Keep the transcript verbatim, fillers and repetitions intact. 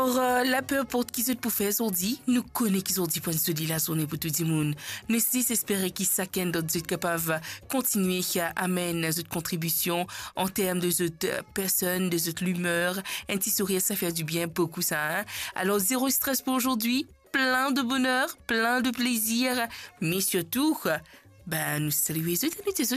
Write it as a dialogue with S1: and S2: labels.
S1: Alors, euh, la peur porte qui se pour faire son dit, nous connaissons qu'ils ont dit pour se dire la journée pour tout le monde. Nous espérons qu'ils s'acquièrent d'autres capables de continuer à amener notre contribution en termes de cette personne, de cette humeur. Un petit sourire, ça fait du bien, beaucoup ça. Hein? Alors, zéro stress pour aujourd'hui, plein de bonheur, plein de plaisir, mais surtout, ben, nous saluons les autres,